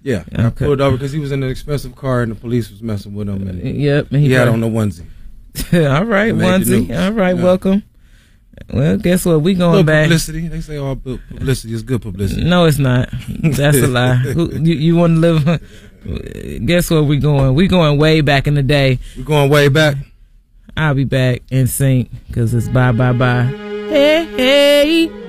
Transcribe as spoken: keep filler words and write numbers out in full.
Yeah, I okay. pulled over because he was in an expensive car and the police was messing with him. And yep, and he, he had on the onesie. All right, onesie. All right, yeah. Welcome. Well, guess what? We going back. Publicity. They say all publicity is good publicity. No, it's not. That's a lie. Who, you you want to live? Guess what? We going? We going way back in the day. We going way back. I'll be back in sync because it's bye bye bye. Hey hey.